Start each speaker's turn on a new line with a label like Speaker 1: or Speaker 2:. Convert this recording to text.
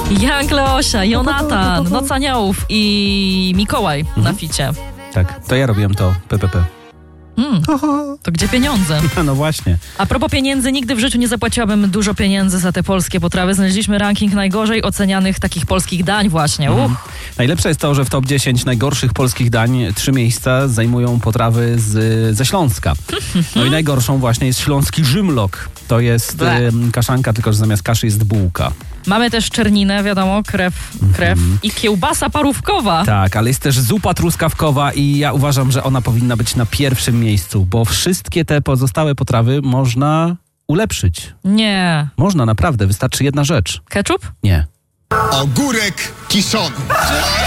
Speaker 1: Jank Leosia, Jonatan, Noc Aniołów i Mikołaj na ficie.
Speaker 2: Tak, to ja robiłem to, PPP.
Speaker 1: To gdzie pieniądze?
Speaker 2: No właśnie.
Speaker 1: A propos pieniędzy, nigdy w życiu nie zapłaciłabym dużo pieniędzy za te polskie potrawy. Znaleźliśmy ranking najgorzej ocenianych takich polskich dań właśnie.
Speaker 2: Najlepsze jest to, że w top 10 najgorszych polskich dań 3 miejsca zajmują potrawy ze Śląska. No i najgorszą właśnie jest śląski żymlok. To jest kaszanka, tylko że zamiast kaszy jest bułka.
Speaker 1: Mamy też czerninę, wiadomo, krew i kiełbasa parówkowa.
Speaker 2: Tak, ale jest też zupa truskawkowa i ja uważam, że ona powinna być na pierwszym miejscu, bo wszystkie te pozostałe potrawy można ulepszyć.
Speaker 1: Nie.
Speaker 2: Można, naprawdę, wystarczy jedna rzecz.
Speaker 1: Ketchup?
Speaker 2: Nie.
Speaker 3: Ogórek kiszony.